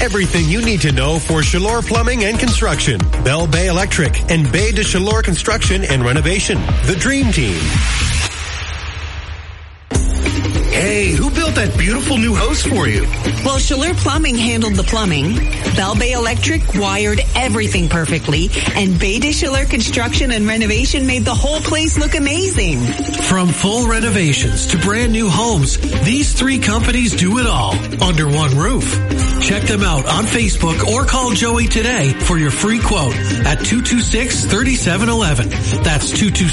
Everything you need to know for Chaleur Plumbing and Construction, Bell Bay Electric, and Bay de Chaleur Construction and Renovation. The Dream Team. Hey, who built that beautiful new hose for you? Well, Chaleur Plumbing handled the plumbing. Bell Bay Electric wired everything perfectly. And Bay de Chaleur Construction and Renovation made the whole place look amazing. From full renovations to brand new homes, these three companies do it all under one roof. Check them out on Facebook or call Joey today for your free quote at 226-3711. That's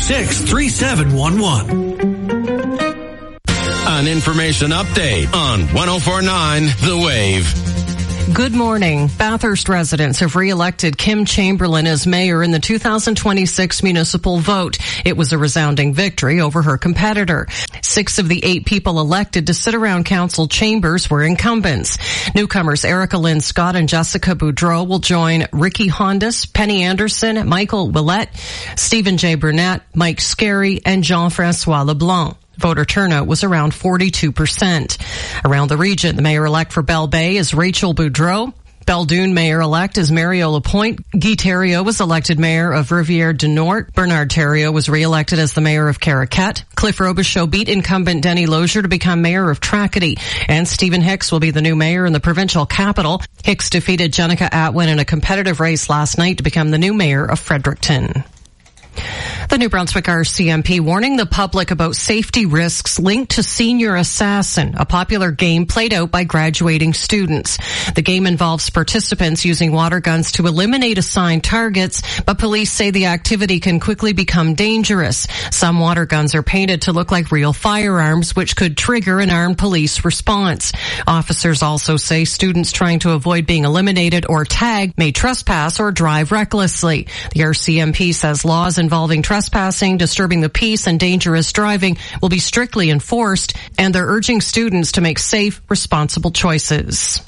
226-3711. An information update on 104.9 The Wave. Good morning. Bathurst residents have re-elected Kim Chamberlain as mayor in the 2026 municipal vote. It was a resounding victory over her competitor. 6 of the 8 people elected to sit around council chambers were incumbents. Newcomers Erica Lynn Scott and Jessica Boudreau will join Ricky Hondas, Penny Anderson, Michael Willett, Stephen J. Burnett, Mike Scarry, and Jean-Francois LeBlanc. Voter turnout was around 42%. Around the region, the mayor-elect for Bell Bay is Rachel Boudreau. Belledune mayor-elect is Mario Lapointe. Guy Thériault was elected mayor of Rivière du Nord. Bernard Thériault was re-elected as the mayor of Caraquette. Cliff Robichaud beat incumbent Denny Lozier to become mayor of Tracadie. And Stephen Hicks will be the new mayor in the provincial capital. Hicks defeated Jenica Atwin in a competitive race last night to become the new mayor of Fredericton. The New Brunswick RCMP warning the public about safety risks linked to Senior Assassin, a popular game played out by graduating students. The game involves participants using water guns to eliminate assigned targets, but police say the activity can quickly become dangerous. Some water guns are painted to look like real firearms, which could trigger an armed police response. Officers also say students trying to avoid being eliminated or tagged may trespass or drive recklessly. The RCMP says laws involving trespassing, disturbing the peace, and dangerous driving will be strictly enforced, and they're urging students to make safe, responsible choices.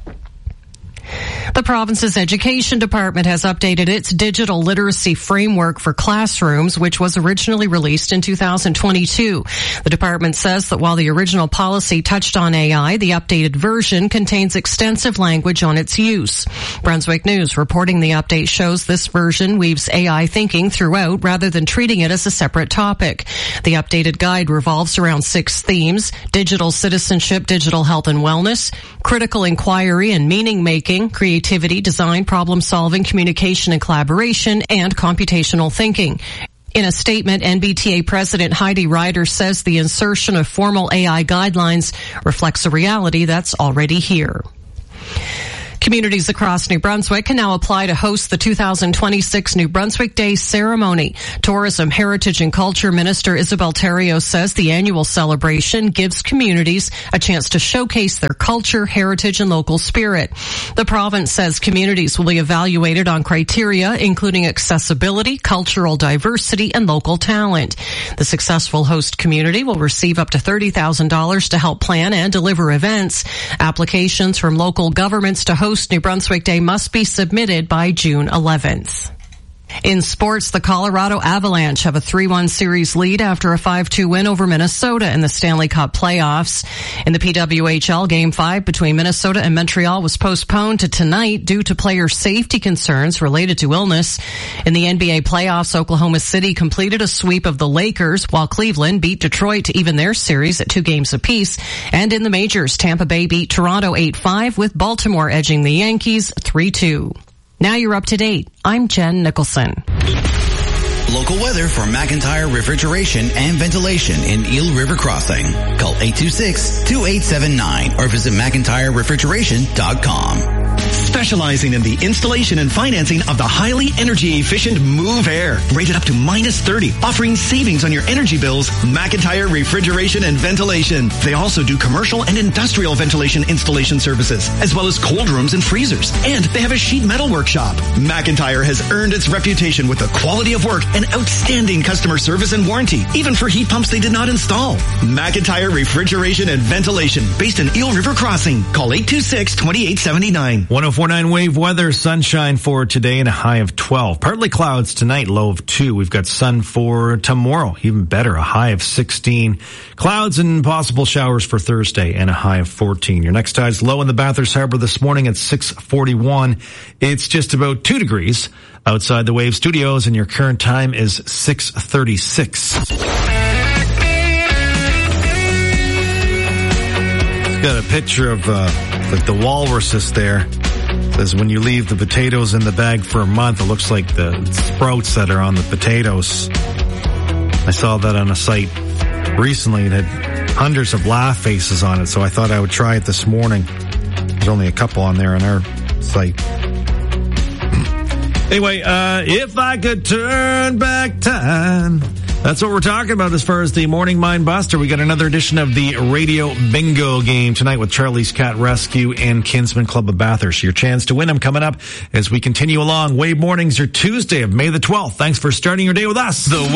The province's education department has updated its digital literacy framework for classrooms, which was originally released in 2022. The department says that while the original policy touched on AI, the updated version contains extensive language on its use. Brunswick News reporting the update shows this version weaves AI thinking throughout rather than treating it as a separate topic. The updated guide revolves around 6 themes: digital citizenship, digital health and wellness, critical inquiry and meaning making, creativity, design, problem-solving, communication and collaboration, and computational thinking. In a statement, NBTA President Heidi Ryder says the insertion of formal AI guidelines reflects a reality that's already here. Communities across New Brunswick can now apply to host the 2026 New Brunswick Day ceremony. Tourism, Heritage and Culture Minister Isabel Thériault says the annual celebration gives communities a chance to showcase their culture, heritage and local spirit. The province says communities will be evaluated on criteria including accessibility, cultural diversity and local talent. The successful host community will receive up to $30,000 to help plan and deliver events. Applications from local governments to host New Brunswick Day must be submitted by June 11th. In sports, the Colorado Avalanche have a 3-1 series lead after a 5-2 win over Minnesota in the Stanley Cup playoffs. In the PWHL, Game 5 between Minnesota and Montreal was postponed to tonight due to player safety concerns related to illness. In the NBA playoffs, Oklahoma City completed a sweep of the Lakers, while Cleveland beat Detroit to even their series at 2 games apiece. And in the majors, Tampa Bay beat Toronto 8-5, with Baltimore edging the Yankees 3-2. Now you're up to date. I'm Jen Nicholson. Local weather for McIntyre Refrigeration and Ventilation in Eel River Crossing. Call 826-2879 or visit McIntyreRefrigeration.com. Specializing in the installation and financing of the highly energy efficient Move Air, rated up to -30, offering savings on your energy bills. McIntyre Refrigeration and Ventilation. They also do commercial and industrial ventilation installation services, as well as cold rooms and freezers. And they have a sheet metal workshop. McIntyre has earned its reputation with the quality of work and outstanding customer service and warranty, even for heat pumps they did not install. McIntyre Refrigeration and Ventilation, based in Eel River Crossing. Call 826-2879. 104.9 104.9 Wave weather, sunshine for today and a high of 12. Partly clouds tonight, low of 2. We've got sun for tomorrow, even better, a high of 16. Clouds and possible showers for Thursday and a high of 14. Your next tide's low in the Bathurst Harbor this morning at 6:41. It's just about 2 degrees outside the Wave studios, and your current time is 6:36. Got a picture of like the walruses there. It says when you leave the potatoes in the bag for a month, it looks like the sprouts that are on the potatoes. I saw that on a site recently. It had hundreds of laugh faces on it, so I thought I would try it this morning. There's only a couple on there on our site. Anyway, if I could turn back time. That's what we're talking about as far as the Morning Mind Buster. We got another edition of the Radio Bingo game tonight with Charlie's Cat Rescue and Kinsman Club of Bathurst. Your chance to win them coming up as we continue along. Wave Mornings are Tuesday of May the 12th. Thanks for starting your day with us.